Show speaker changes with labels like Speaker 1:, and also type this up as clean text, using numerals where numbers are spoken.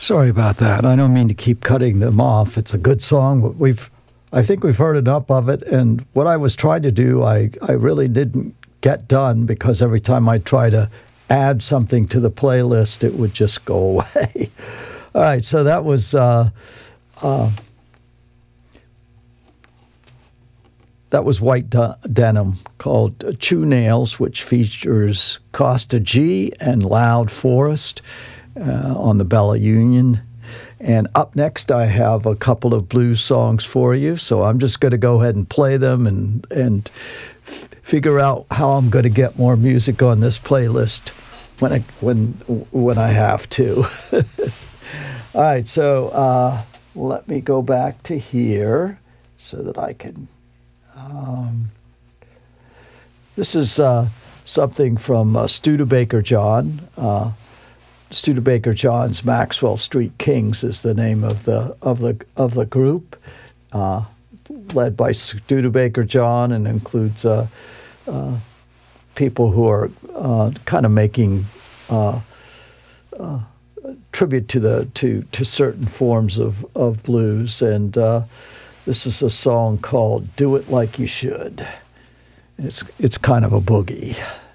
Speaker 1: Sorry about that. I don't mean to keep cutting them off. It's a good song. I think we've heard enough of it. And what I was trying to do, I really didn't get done because every time I try to add something to the playlist, it would just go away. All right, so that was White Denim called Chew Nails, which features Costa G and Loud Forest on the Bella Union. And up next, I have a couple of blues songs for you. So I'm just going to go ahead and play them and figure out how I'm going to get more music on this playlist when I have to. All right, so let me go back to here so that I can. This is something from Studebaker John. Studebaker John's Maxwell Street Kings is the name of the group, led by Studebaker John, and includes people who are kind of making tribute to certain forms of blues. And this is a song called "Do It Like You Should." It's kind of a boogie.